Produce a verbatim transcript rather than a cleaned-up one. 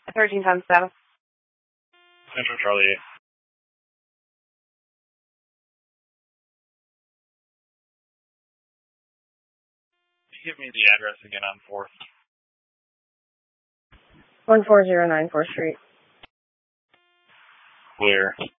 thirteen times status. Central Charlie eight. Give me the address again on fourth. one four zero nine fourth Street. Clear.